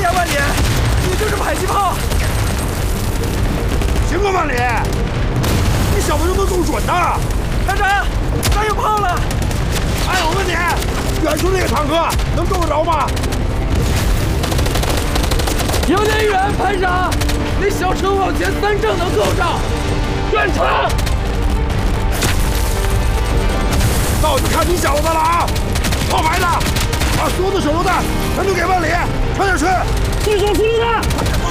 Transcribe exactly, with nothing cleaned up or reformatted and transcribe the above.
呀，万里，你就是迫击炮！ 行啊，万里，你小子就能够准呐！ 团长，咱有炮了！ 哎，我问你，远处那个坦克能够得着吗？ 有点远，排长。那小车往前三正能够着。远程。 那我就看你小子了啊！炮排的，把所有的手榴弹全都给万里，快点去！ 对手手榴弹！